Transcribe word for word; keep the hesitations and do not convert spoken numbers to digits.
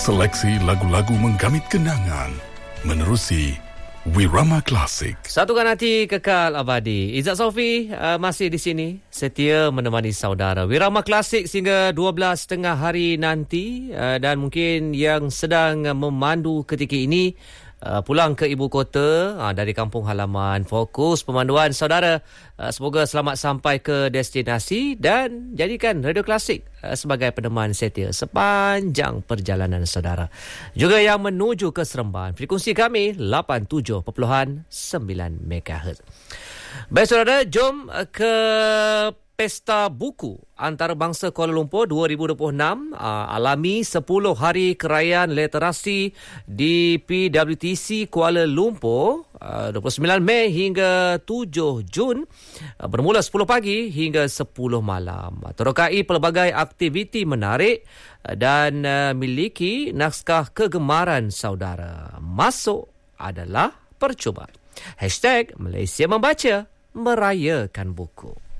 Seleksi lagu-lagu menggamit kenangan menerusi Wirama Klasik. Satukan hati, kekal abadi. Izzat Sofi uh, masih di sini, setia menemani saudara. Wirama Klasik sehingga dua belas tiga puluh hari nanti, uh, dan mungkin yang sedang uh, memandu ketika ini uh, pulang ke ibu kota uh, dari kampung halaman. Fokus pemanduan saudara. Uh, semoga selamat sampai ke destinasi dan jadikan Radio Klasik uh, sebagai peneman setia sepanjang perjalanan saudara. Juga yang menuju ke Seremban, frekuensi kami lapan puluh tujuh perpuluhan sembilan megahertz. Baik saudara, jom ke Pesta Buku Antarabangsa Kuala Lumpur dua ribu dua puluh enam, uh, alami sepuluh hari kerajaan literasi di P W T C Kuala Lumpur, uh, dua puluh sembilan Mei hingga tujuh Jun, uh, bermula sepuluh pagi hingga sepuluh malam. Terokai pelbagai aktiviti menarik uh, dan uh, miliki naskah kegemaran saudara. Masuk adalah percuma. Hashtag Malaysia Membaca, merayakan buku.